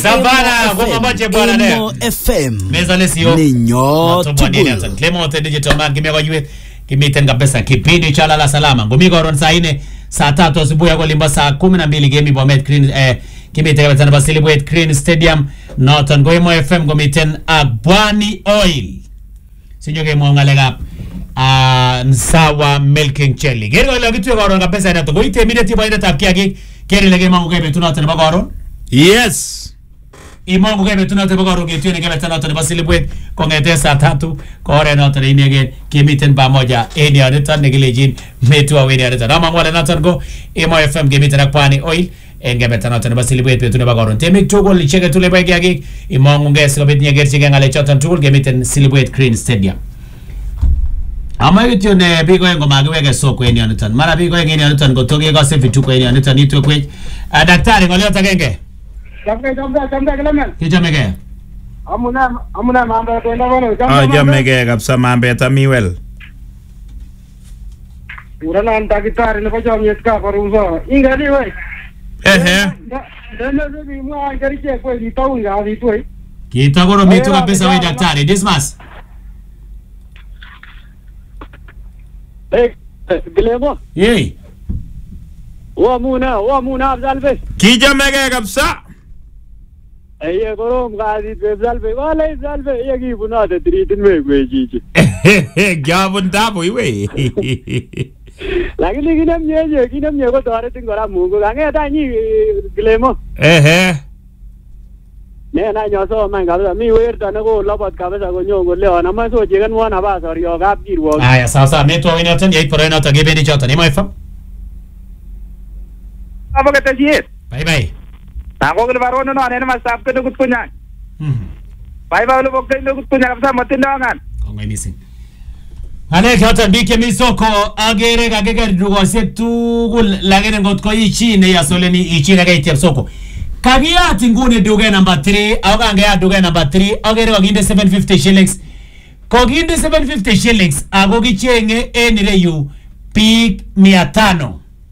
Sabana goma bache bwana ne FM meza lesio ninyo tubonile Clement Digital Man kimewajue kimiten kabisa kipindi cha lala salama ngomiko ron saa 4 saa 3 asubuhi yako limba saa 12 game Bomet Green kimiten kabisa na Celebrate Green Stadium Norton Goimo FM ngomiten Abwani Oil sinyoke mwangalega Nsawa Milking Jelly gero la kitu ko ron kabisa na to goite immediately by the tap kiaki keri lege mangu kebe tunatene bagaron yes imangu kebe tunatene bagaron kitu ne kebe tunatene Celebrate kongete saa 3 kore na tene inege kimiten pamoja eni anita negilejin metu aweni anita na mangwale natan go Imo FM kimiten Abwani Oil engebe tanatene Celebrate betune bagaron temik tugol lichege tule bagi agi imangu ngesi ko betnya gerchige ngale chotan tugol kimiten Celebrate Green Stadium. Ama yutyo ne bigo yengo magiwege soko eni anutan. Mara bigo eni anutan gotoge gase vituko eni anutan itu kwe. Daktari ngoleo tagenge. Jambe Clement. Kijamege. Amuna mambo tenda bwana. Jamege kabisa mambo yatamiwel. Urana daktari ne paja myeska paruzo. Ingadi we. Ndio ni mwa ngariche kwa litaunga litwe. Kitagoro mitu kabisa we daktari. Dismas. Glemo. Yey. Wa muna abzalbe. Kijamege kabisa. Aye korom gazi abzalbe. Wala abzalbe yegi buna de tritin me gweji. Gavun dabo iwe. Lakini kinamnye ko tore tingora mungu. Ngeta ni Glemo. Ne na nyoso man kabisa mi werta ne ko lobot kabisa ko nyongo leo na maso jigan wana ba sori yo gap girwo. Aya sasa metu awini atan yei por ena tage beni chota Imo FM. Apa kata sih? Bye. Aku kena baru nona ane mas sab kena kut punya. Bye lu bok kena kut punya apa matin doangan. Kongai missing. Ane chota bike misoko agere kagege dugo setugul lagene ngot ko ichi ne yasoleni ichi ne gaiti soko. Kagia tingune duge number 3 au kangea duge number 3 agere waginde 750 shillings koginde 750 shillings agogi chenge enireyu pig 500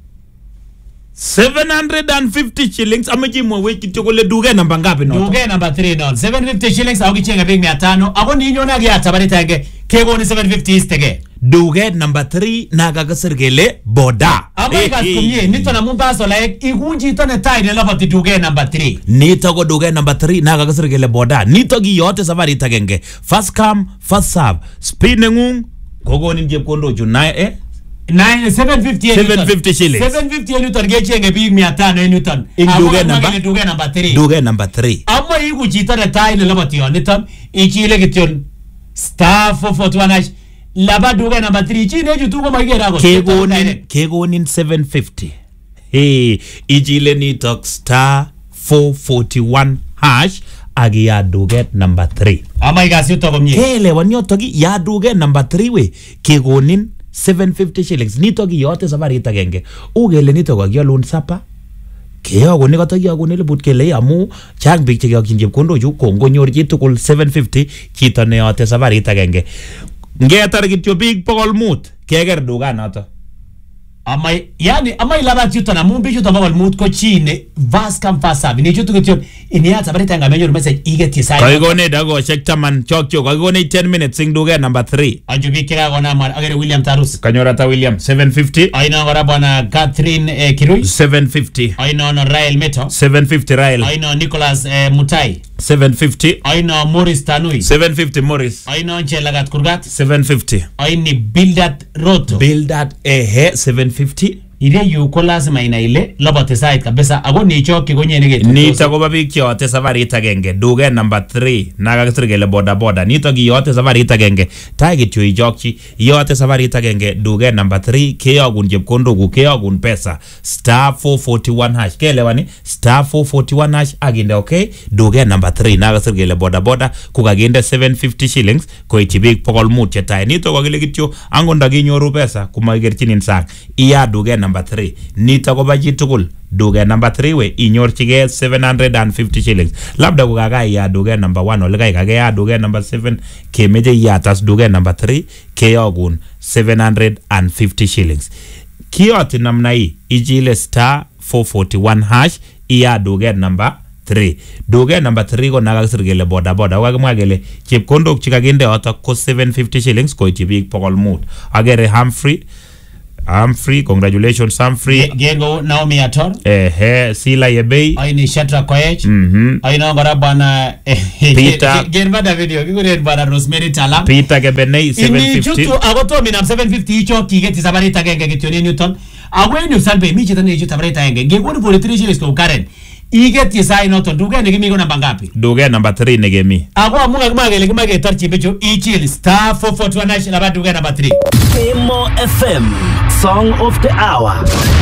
750 shillings amejimwe wiki tokole duge namba ngapi no duge number 3 no 750 shillings agogi chenge pig 500 ago ninyona giata baritange kegoni 750 istege duge number 3 naga kasirgele boda Amerika kumye nito na mumbaso like igunji tone tide labati duge number 3 nito go duge number 3 naga kasirgele boda nito gi yote safari tagenge first come first serve spinning gogo ni kondo junae 750 shillings 750 Newton gechenge big 500 Newton duge number 3 duge number 3 amma iguji tone tide labati Newton ichile kition star 441 laba duga number 3 chine jutu ko magera go kegonin 750 ijile ni tok star 441 hash agi ya duge number 3 ama igasi to komye kele wanyo togi ya duge number 3 we kegonin 750 shillings nitogi yote safari tagenge ugele nitogo gyalun sapa kaya gone kata ya gone le butkele amu chang big chege kinje kondo ju kongo nyorji tukul 750 chito ne yote safari tagenge ngetar kityo big pokol mut keger duga nato ama yani ama ilaba chuto na mumbi chuto pokol mut ko chine vas kam fasa bini chuto kityo iniata bari tanga menyor message igeti sai kai gone dago check taman chokyo kai gone 10 minutes sing duga number 3 ajubi kira gona mar agere William Tarus kanyorata William 750 aina ngora bwana Catherine Kirui 750 aina no Rael Meto 750 Rael aina Nicholas Mutai 750 aina Morris Tanui 750 Morris aina Chelagat Kurgat 750 aini Bildat Roto 750 ire yu ko lazima ina ile lobote side kabisa ago ni choki gonye nege nita ko babik yote safari tagenge duge number 3 naga kisirgele boda nita gi yote safari tagenge target yo ijoki yote safari tagenge duge number 3 keyogun jepkondo gu keyogun pesa star 441 hash kelewani star 441 hash aginde okay duge number 3 naga kisirgele boda kugaginde 750 shillings ko ichibik pokol mut chetai nita ko gile kityo angonda gi nyoru pesa kumagerchinin sak iya duge number 3 nita ko baji tukul duge number 3 we inyorchige 750 shillings labda ko gaga ya duge number 1 ole gaga ya duge number 7 kemeje ya tas duge number 3 keyogun 750 shillings kiyoti namna hii ijile star 441 hash iya duge number 3. Duket number 3 ko nakakisir kele boda boda. Wakimwa kele chepkondok chikakinde yoto ko 750 shillings koityi biik 500. Agere Humphrey, congratulations Humphrey. Gego Naomi Ator. Sila Yebei. Aini Shatra Koech. Aina ngora bana Peter. Genbada video kikuren bana Rosemary Talam. Peter Kebenei 750. Chutu agoto minam 750 icho kigeti sabarita genge kitoni Newton. Agweni usalbe michi tani icho sabarita genge. Gego ni 43 shillings ko Karen. Igeti sai noto duke ne kimi ko namba ngapi? Duke number 3 ne gemi. Agwa munga kumagele kumage tarchi becho ichil star 441 national duke number 3. Emo FM Song of the Hour.